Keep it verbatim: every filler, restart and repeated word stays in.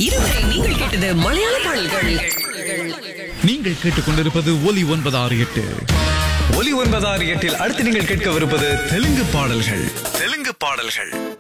இதுவரை நீங்கள் கேட்டது மலையாள பாடல்கள். நீங்கள் கேட்டுக்கொண்டிருப்பது ஒலி ஒன்பது ஆறு எட்டு. ஒலி ஒன்பது ஆறு எட்டில் அடுத்து நீங்கள் கேட்கவிருப்பது தெலுங்கு பாடல்கள். தெலுங்கு பாடல்கள்